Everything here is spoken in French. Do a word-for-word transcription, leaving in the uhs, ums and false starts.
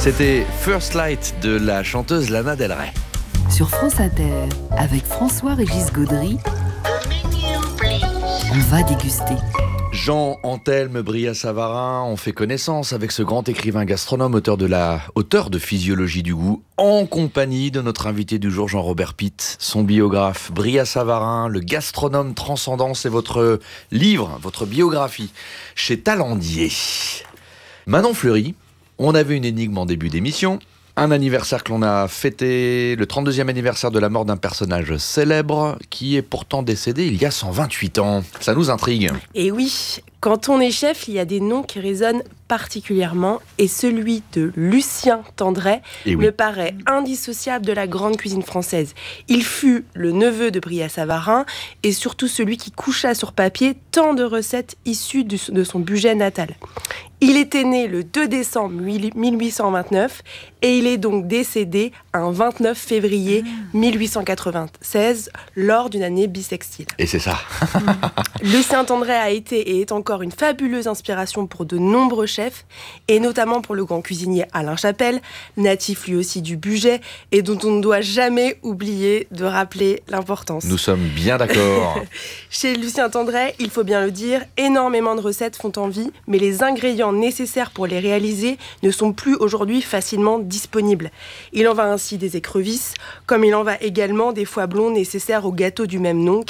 C'était First Light de la chanteuse Lana Del Rey. Sur France Inter, avec François-Régis Gaudry, on va déguster. Jean Anthelme Brillat-Savarin, on fait connaissance avec ce grand écrivain gastronome, auteur de la auteur de Physiologie du goût, en compagnie de notre invité du jour, Jean-Robert Pitt, son biographe. Brillat-Savarin, le gastronome transcendant, c'est votre livre, votre biographie, chez Talandier. Manon Fleury, on avait une énigme en début d'émission. Un anniversaire que l'on a fêté, le trente-deuxième anniversaire de la mort d'un personnage célèbre qui est pourtant décédé il y a cent vingt-huit ans. Ça nous intrigue. Et oui, quand on est chef, il y a des noms qui résonnent particulièrement et celui de Lucien Tendrey Et oui. me paraît indissociable de la grande cuisine française. Il fut le neveu de Brillat-Savarin et surtout celui qui coucha sur papier tant de recettes issues de son budget natal. Il était né le deux décembre mille huit cent vingt-neuf et il est donc décédé un vingt-neuf février mille huit cent quatre-vingt-seize lors d'une année bissextile. Et c'est ça. Lucien Tendrey a été et est encore une fabuleuse inspiration pour de nombreux chefs et notamment pour le grand cuisinier Alain Chapelle, natif lui aussi du budget et dont on ne doit jamais oublier de rappeler l'importance. Nous sommes bien d'accord. Chez Lucien Tendrey, il faut bien le dire, énormément de recettes font envie, mais les ingrédients nécessaires pour les réaliser ne sont plus aujourd'hui facilement disponibles. Il en va ainsi des écrevisses, comme il en va également des foies blonds nécessaires au gâteau du même nom